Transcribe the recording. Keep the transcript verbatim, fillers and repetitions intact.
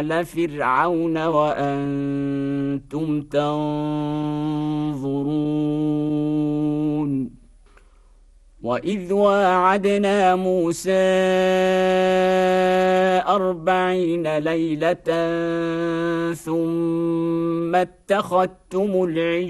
آلَ فِرْعَوْنَ وَأَنْتُمْ تَنظُرُونَ وَإِذْ وَاعَدْنَا مُوسَىٰ أَرْبَعِينَ لَيْلَةً ثُمَّ اتَّخَذْتُمُ الْعِجْلَ